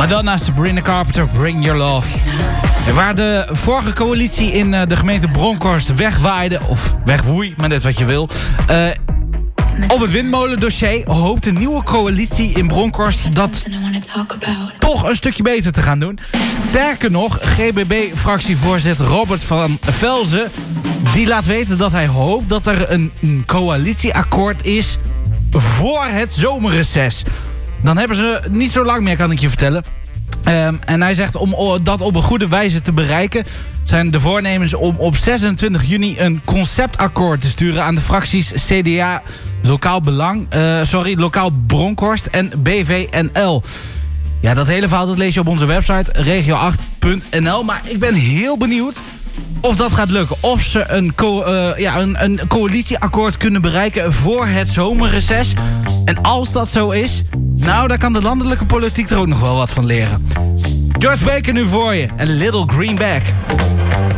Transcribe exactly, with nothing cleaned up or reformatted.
Madonna, Sabrina Carpenter, Bring Your Love. En waar de vorige coalitie in uh, de gemeente Bronkhorst wegwaaide, of wegwoei, maar net wat je wil... Uh, op het windmolendossier hoopt de nieuwe coalitie in Bronkhorst dat toch een stukje beter te gaan doen. Sterker nog, G B B-fractievoorzitter Robert van Velzen... die laat weten dat hij hoopt dat er een, een coalitieakkoord is voor het zomerreces. Dan hebben ze niet zo lang meer, kan ik je vertellen. Um, en hij zegt om dat op een goede wijze te bereiken... zijn de voornemens om op zesentwintig juni een conceptakkoord te sturen... aan de fracties C D A, Lokaal Belang, uh, sorry, Lokaal Bronkhorst en B V N L. Ja, dat hele verhaal dat lees je op onze website regio acht punt n l. Maar ik ben heel benieuwd of dat gaat lukken. Of ze een, co- uh, ja, een, een coalitieakkoord kunnen bereiken voor het zomerreces. En als dat zo is, nou, dan kan de landelijke politiek er ook nog wel wat van leren. George Baker nu voor je en Little Greenback.